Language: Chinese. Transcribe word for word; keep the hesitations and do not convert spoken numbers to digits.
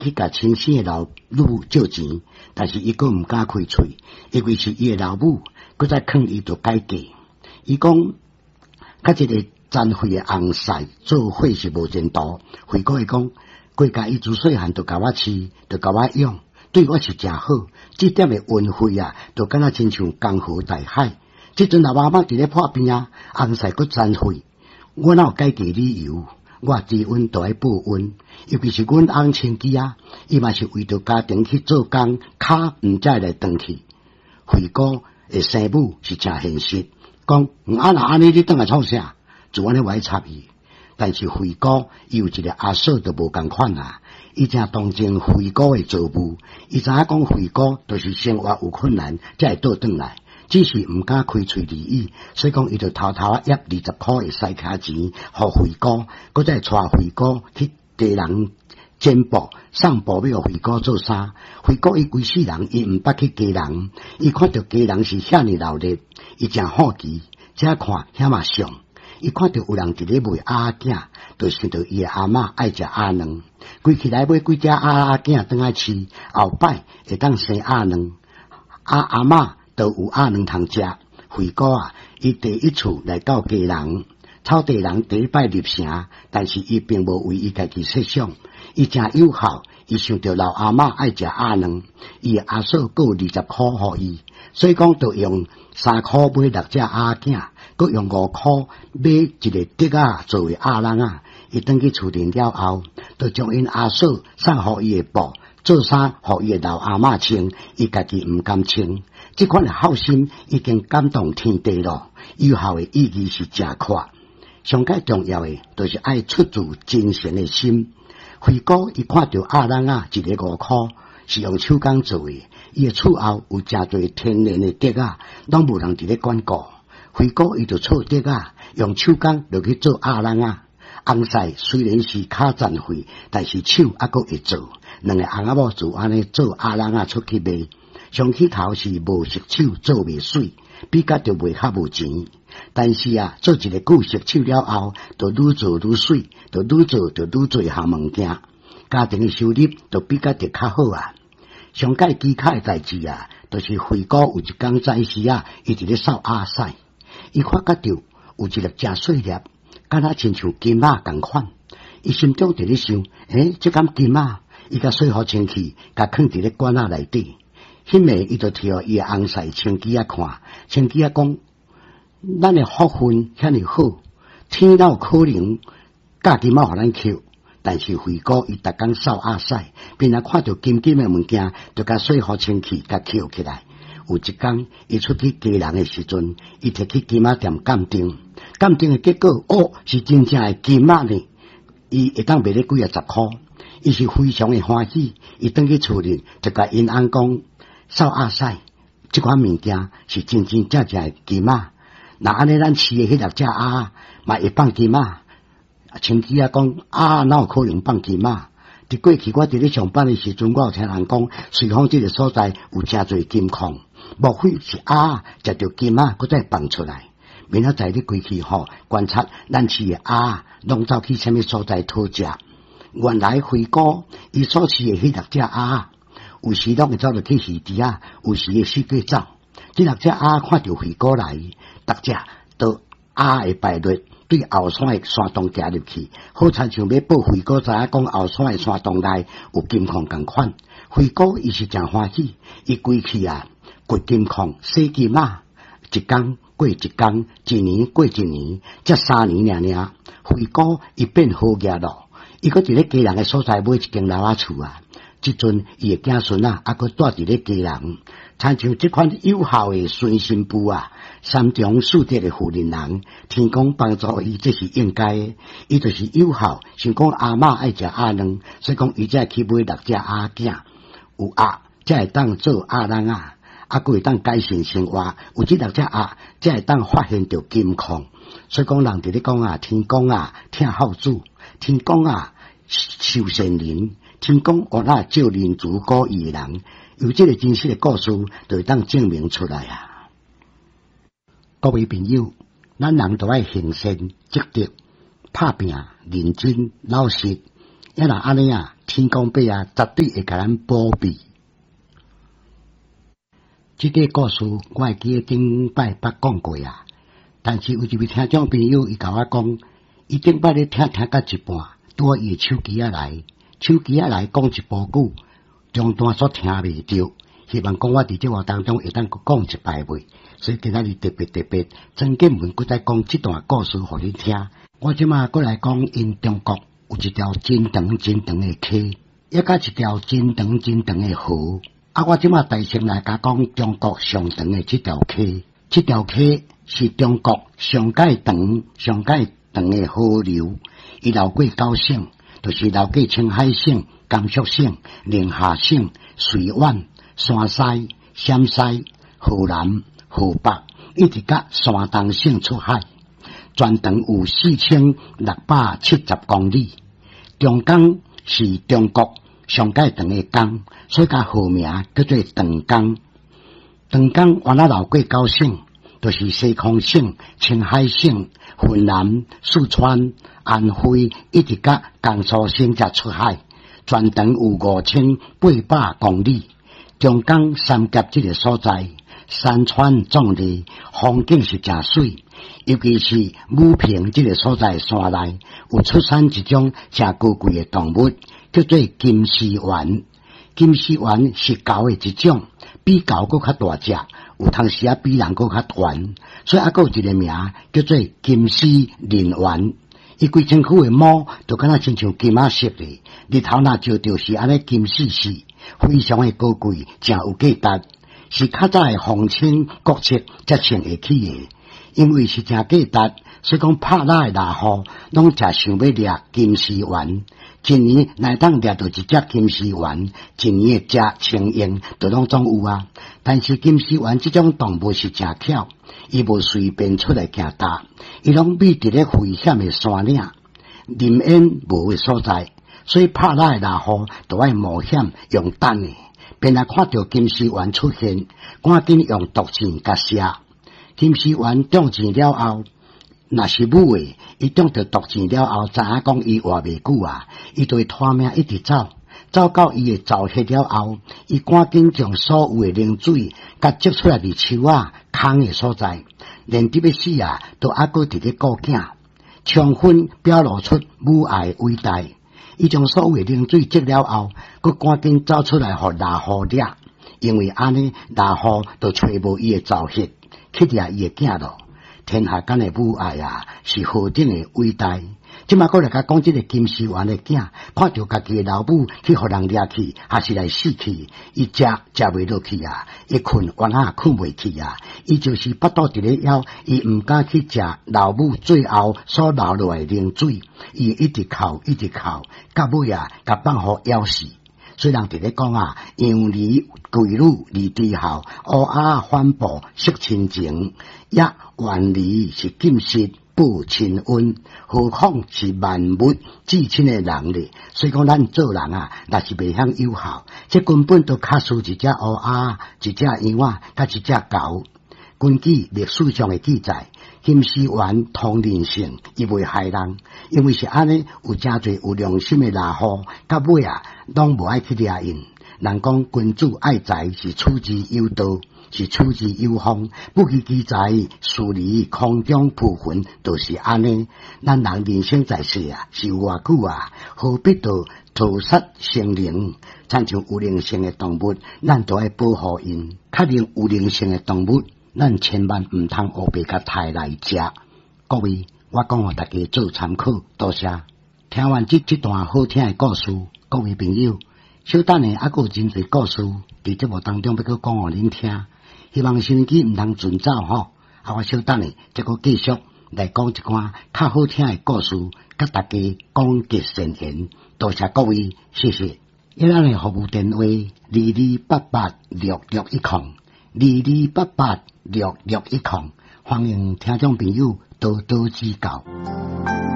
去甲清醒的老母借钱，但是伊佫毋敢开喙，因为是伊的老母，佫再劝伊着改嫁。伊讲，甲一个残废的翁婿做伙是无前途。回哥伊讲，国家伊自细汉着甲我饲，着甲我养，对我是真好。这点的恩惠啊，就敢若亲像江河大海。即阵老妈妈伫咧破病啊，翁婿佫残废，我哪有改嫁理由？我知恩就爱报恩，尤其是阮翁亲戚啊，伊嘛是为着家庭去做工，卡毋才来转去。慧哥的生母是真现实，讲啊那安尼你转来创啥？就安尼我插伊。但是慧哥伊有一个阿嫂就无共款啊，伊正同情慧哥的做母，伊知影讲慧哥就是生活有困难，才会倒转来。只是毋敢开喙离意，所以讲伊就偷偷啊约二十箍的西卡钱，互慧哥，搁再带慧哥去家人剪布、送布要慧哥做衫。慧哥伊规世人，伊毋捌去家人，伊看到家人是遐尼闹热，伊真好奇，只看遐嘛像。伊看到有人伫咧卖鸭仔，就想到伊的阿嬷爱食鸭卵，规起来买几只鸭仔转来饲，后摆会当生鸭卵。啊阿嬷都有鸭卵通食。慧哥啊，伊第一次来到家人，草地人第一摆入城，但是伊并无为伊家己设想，伊真友好，伊想到老阿嬷爱食鸭卵，伊的阿嫂够二十箍互伊，所以讲就用三箍买六只鸭仔，佮用五箍买一个竹仔作为鸭卵啊。伊转去厝顶了后，就将因阿嫂送互伊的布。做衫互伊的老阿嬷穿，伊家己毋甘穿。这款的好心已经感动天地咯，有效的意义是真阔。上界重要的就是爱出自真诚的心。慧哥伊看到鸭卵啊，一个五箍，是用手工做的，伊的厝后有真多天然的竹啊，拢无人伫咧管顾。慧哥伊就错竹啊，用手工落去做鸭卵啊。翁婿虽然是卡残废，但是手还佫会做。两个翁仔某就安尼做鸭卵啊出去卖，上起头是无熟手做袂水，比较就卖较无钱。但是啊，做一个久熟手了后，就愈做愈水，就愈做就愈做项物件，家庭的收入就比较就较好啊。上界奇巧的代志啊，就是慧哥有一工早时啊，伊伫咧扫鸭屎，伊看觉到有一粒真细粒，敢若亲像金仔共款，伊心中伫咧想：诶，这敢金仔？伊甲洗好清气，甲放伫咧罐仔内底。迄暝伊就摕互伊翁婿清机仔看，清机仔讲：咱的福分遐尼好，天哪有可能嫁金仔互咱捡？但是慧哥伊逐工扫鸭屎，便若看到金金的物件，就甲洗好清气，甲捡起来。有一工，伊出去家人的时阵，伊摕去金仔店鉴定，鉴定的结果，哦，是真正的金仔呢。伊会当卖咧几啊十箍。伊是非常的欢喜，伊转去厝里就甲因翁讲，扫鸭屎这款物件是真真正正的金仔。那安尼咱饲的迄六只鸭嘛会放金仔。亲戚啊讲啊，哪有可能放金仔？伫过去我伫咧上班的时阵，我有听人讲，瑞芳这个所在有真侪金矿，莫非是鸭食着金仔，搁再放出来？明仔载你归去吼，观察咱饲的鸭拢走去什么所在讨食？原来慧哥伊所饲的迄六只鸭，有时拢会走落去鱼池啊，有时会四界走。这六只鸭看到慧哥来，逐只都鸭会排列对后山的山洞行入去，好亲像要报慧哥知影讲后山的山洞内有金矿共款。慧哥伊是真欢喜，伊归去啊，掘金矿、洗金仔，一工过一工，一年过一年，才三年尔尔。慧哥伊变好业咯。伊搁伫咧家人诶所在买一间老仔厝啊，即阵伊诶囝孙啊，还搁住伫咧家人，亲像即款有效诶孙媳妇啊，三从四德诶妇人人，天公帮助伊，这是应该诶。伊就是有效，想讲阿嬷爱食鸭卵，所以讲伊才去买六只鸭仔，有鸭才会当做鸭卵啊，啊搁会当改善生活，有即六只鸭才会当发现着金矿。所以讲人伫咧讲啊，天公啊，听孝子。天公啊，受善人，天公我那照人主果义人，有这个真实的故事，就会当证明出来啊！各位朋友，咱人都爱行善积德，拍拼认真老实， 那若安尼啊，天公伯啊，绝对会甲咱保庇。这个故事我会记得顶摆捌讲过啊，但是有一位听众朋友伊甲我讲，伊顶摆咧听听到一半，拄伊手机啊来，手机啊来讲一部句，中段所听袂着。希望讲我伫节目当中会当讲一摆袂，所以今仔日特别特别曾建文搁再讲这段故事互你听。我即马搁来讲，因中国有一条真长真长的溪，也甲一条真长真长的河。啊，我即马大声来甲讲中国上长的这条溪，这条溪是中国上界长、上界长的河流，伊流过九省，就是流过青海省、甘肃省、宁夏省、绥远、山西、陕西、河南、河北，一直甲山东省出海，全长有四千六百七十公里。中江是中国上界长的江，所以甲河名叫做长江。长江原来流过九省，就是西康省、青海省、云南、四川、安徽，一直甲江苏省才出海，全长有五千八百公里。中江三峡这个所在，山川壮丽，风景是真水，尤其是武平这个所在山内，有出产一种真高贵的动物，叫做金丝猿。金丝猿是狗的一种，比狗搁较大只，有当时啊比人搁较圆，所以啊搁有一个名叫做金丝麟猿。伊规身躯的毛就敢若亲像金仔色的，日头若照着是安尼金丝丝。非常的高贵，真有价值，是较早的皇亲国戚才穿会起的。因为是真价值，所以讲拍拉的大户拢才想要掠金丝猿。一年乃当掠到一只金丝猿，一年的只青鹰都拢总有啊。但是金丝猿这种动物是真巧，伊无随便出来行踏，伊拢秘伫咧危险的山岭、林烟无的所在。所以拍拉的大户都爱冒险用等的，便来看到金丝猿出现，赶紧用毒箭甲射。金丝猿中箭了后，若是母的，伊中到毒箭了后，知影讲伊活袂久啊，伊就会拖命一直走，走到伊的巢穴了后，伊赶紧将所有的冷水甲接出来伫树啊、空的所在，连得要死啊，都还阁伫咧顾囝，充分表露出母爱伟大。伊将所有的冷水接了后，佮赶紧走出来，互大户掠。因为安尼，大户就找无伊的巢穴，去掠伊的囝咯。天下间的母爱啊，是何等的伟大！即马过来甲讲，这个金丝猿的囝看到家己的老母去互人掠去，还是来死去，伊食食袂落去啊，伊困原啊困袂去啊，伊就是腹肚伫咧枵，伊毋敢去食老母最后所留落来冷水，伊一直哭一直哭，到尾啊，甲放互枵死。虽然伫咧讲啊，杨梨桂女离地后，乌鸦反哺惜亲情，也原离是金丝报亲恩，何况是万物至亲的人咧？所以讲，咱做人啊，若是袂晓友好，这根本都卡输一只乌鸦、一只羊仔、甲一只狗。根据历史上的记载，金丝猿通人性，伊袂害人，因为是安尼，有真侪有良心的大户，到尾啊，拢无爱去掠因。人讲君主爱财是处之有道，是处之有方，不义之财，疏离空中浮云，就是安尼。咱人人生在世啊，是有偌久啊，何必到屠杀生灵？亲像有灵性的动物，咱都爱保护因。确定有灵性的动物，咱千万毋通黑白甲刣来食。各位，我讲互大家做参考，多谢。听完这这段好听的故事，各位朋友，小等下还佫有真侪故事伫节目当中要佫讲互恁听。希望收音机毋通准走吼，啊，我小等下再佫继续来讲一寡较好听的故事，甲大家讲结善缘。多谢各位，谢谢。一咱的服务电话：二二八八六六一空，二二八八六六一空，欢迎听众朋友多多指教。